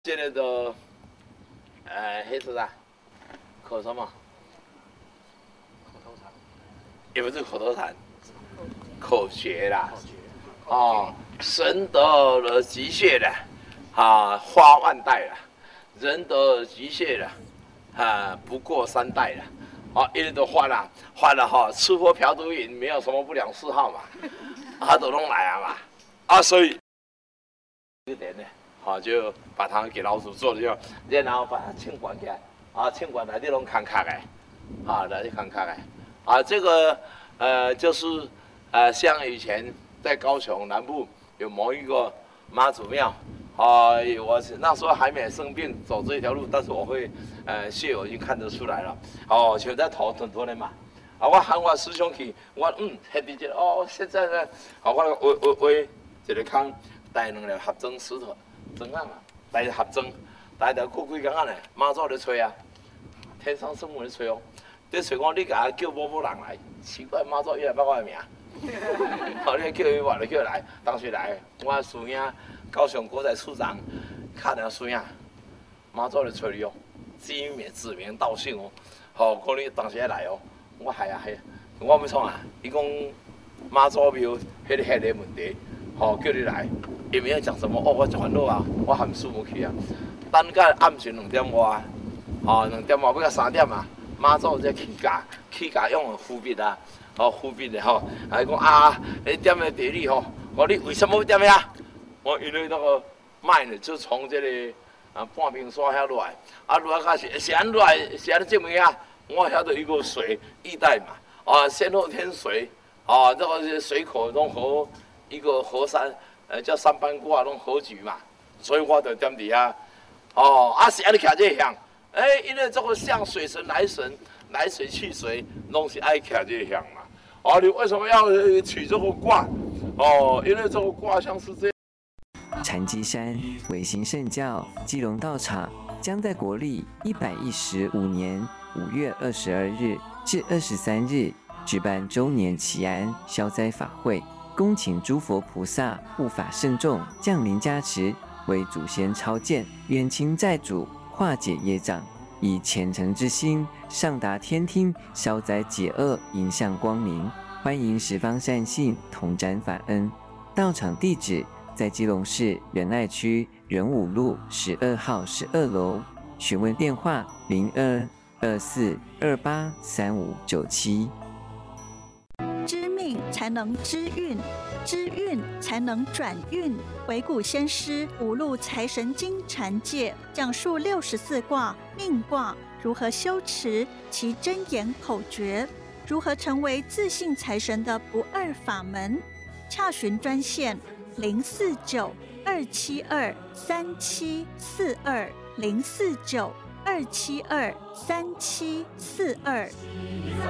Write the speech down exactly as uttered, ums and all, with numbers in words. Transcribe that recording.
现在的呃，黑是啥？口什么？ 口头禅， 也不是口头禅，口诀啦。哦，神得了极限了，啊，花万代了；人得极限了，啊，不过三代了。哦，一直都换了，换了哈，吃喝嫖赌饮没有什么不良嗜好嘛，他都弄来啊嘛，啊，所以一点呢。好、哦，就把它给老鼠做了，就然后把它清管起来，啊，清管来这种看看哎，啊，来这看看哎，啊，这个呃就是呃像以前在高雄南部有某一个妈祖庙，啊，我那时候还没生病走这一条路，但是我会呃血我已经看得出来了，哦，现在头很多人嘛，啊，我喊我师兄去，我嗯，迄伫这哦，现在呢，啊，我我我我一个坑带两个合增石头。装啊嘛，大家合装，大家过几工仔呢，妈祖咧吹啊，天上圣母咧吹哦，咧吹讲你甲叫某某人来，奇怪妈祖伊来捌我的名，好你叫伊话就叫来，当时来，我师兄高雄国财处长，看了师兄，妈祖咧吹你哦，指名指名道姓哦，吼、哦，讲你当时来哦，我系啊系，我要创啊，伊讲妈祖庙迄个迄个问题。哦，叫你来，也没有讲什么哦，我就烦恼啊，我含舒服去啊。等到暗时两点外，哦，两点外要到三点啊，妈祖这起价，起价用伏笔啊，哦，伏笔的吼，还讲啊，你点的地理吼，我你为什么要点呀？我因为那个麦呢，就从这个啊半屏山遐落来，啊落来开始是安落来是安证明啊，我晓得一个水易带嘛，啊先后天水，啊这个水口中河。一个河山，呃，叫三班挂弄河局嘛，所以我就点伫遐。哦，啊是安尼徛这项，哎、欸，因为这个像水神来神，来水去水，拢是爱徛这项嘛。哦，你为什么要取这个卦？哦，因为这个卦象是这样。 禅机山维新圣教基隆道场将在国历一百一十五年五月二十二日至二十三日举办周年祈安消灾法会。恭请诸佛菩萨护法圣众降临加持，为祖先超荐，冤亲债主化解业障，以虔诚之心上达天听，消灾解厄，迎向光明。欢迎十方善信同沾法恩。道场地址在基隆市仁爱区仁武路十二号十二楼，询问电话零二二四二八三五九七。 知命才能知运，知运才能转运。回顾先师五路财神经禅戒，讲述六十四卦命卦如何修持其真言口诀，如何成为自信财神的不二法门。洽询专线零四九二七二三七四二零四九二七二三七四二。